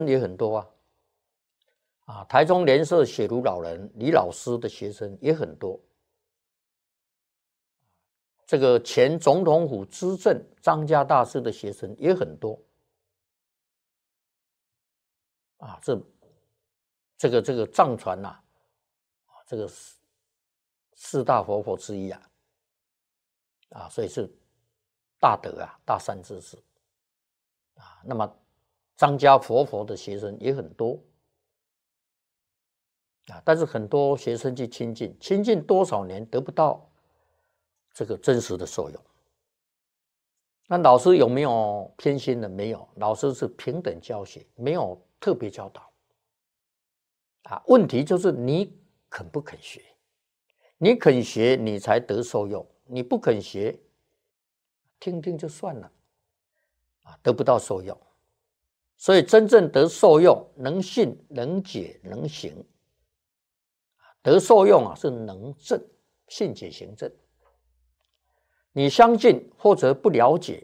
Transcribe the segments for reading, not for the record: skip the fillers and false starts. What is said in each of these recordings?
也很多台中联社写如老人李老师的学生也很多，这个前总统府资政张家大师的学生也很多这个藏传这个四大活佛之一所以是大德大善知识那么张家佛的学生也很多但是很多学生去亲近多少年得不到这个真实的受用。那老师有没有偏心的？没有，老师是平等教学，没有特别教导问题就是你肯不肯学，你肯学你才得受用，你不肯学听听就算了得不到受用。所以真正得受用，能信能解能行得受用是能证，信解行证。你相信或者不了解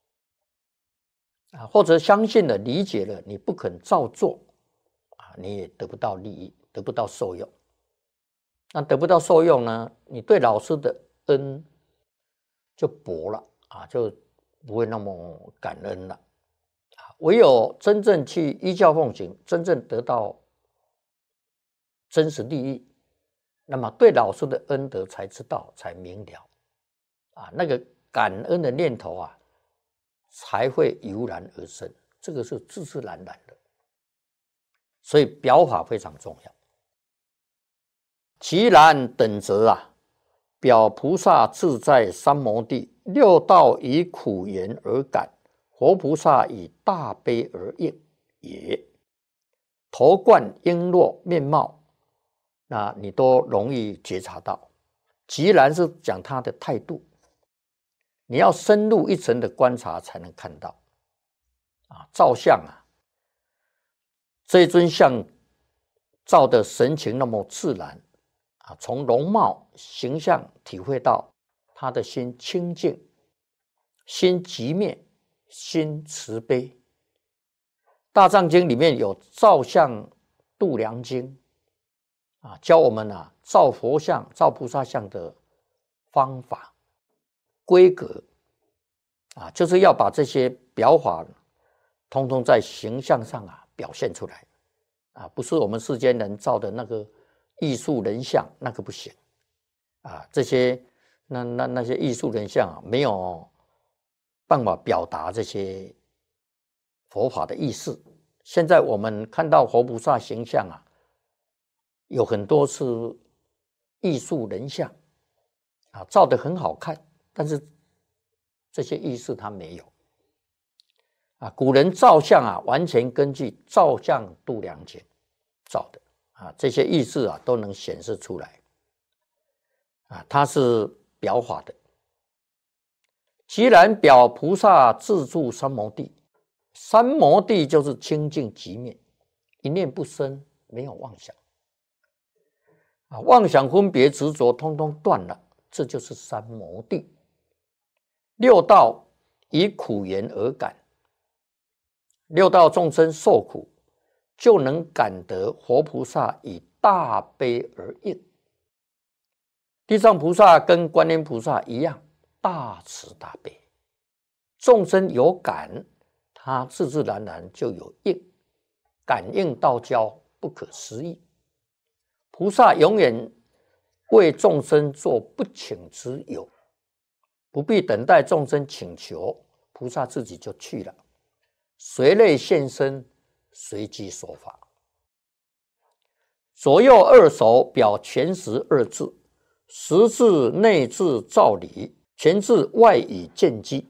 或者相信了理解了，你不肯照做你也得不到利益，得不到受用。那得不到受用呢，你对老师的恩就薄了就不会那么感恩了唯有真正去依教奉行，真正得到真实利益，那么对老师的恩德才知道，才明了那个感恩的念头才会油然而生，这个是自自然然的。所以表法非常重要。其然等则表菩萨自在三摩地，六道以苦言而感，活菩萨以大悲而应也。头冠璎珞面貌，那你都容易觉察到。其然是讲他的态度，你要深入一层的观察才能看到照相这尊像照的神情那么自然从容貌形象体会到他的心清净，心寂灭，心慈悲。大藏经里面有照相度量经教我们照佛像照菩萨像的方法规格就是要把这些表法通通在形象上表现出来不是我们世间人造的那个艺术人像，那个不行这些那些艺术人像没有办法表达这些佛法的意思。现在我们看到活菩萨形象有很多是艺术人像照得很好看，但是这些意思他没有古人照相完全根据照相度量经照的这些意思都能显示出来它是表法的。其然表菩萨自住三摩地，三摩地就是清净寂灭，一念不生，没有妄想妄想分别执着通通断了，这就是三摩地。六道以苦言而感，六道众生受苦，就能感得活菩萨以大悲而应。地藏菩萨跟观音菩萨一样，大慈大悲，众生有感，他自自然然就有应，感应道交，不可思议。菩萨永远为众生做不请之友，不必等待众生请求，菩萨自己就去了，随类现身，随机说法。左右二手表全实二字，实字内字照理，全字外以见机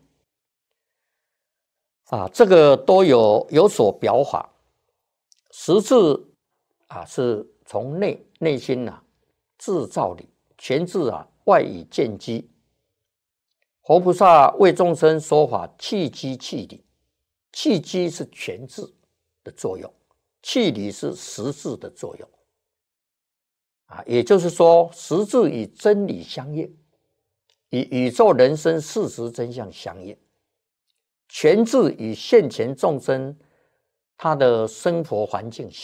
这个都有所表法。实字是从内心自照理，全字外以见机。活菩萨为众生说法，契机契理，契机是全字的作用，契理是实字的作用也就是说，实字与真理相应，与宇宙人生事实真相相应，全字与现前众生他的生活环境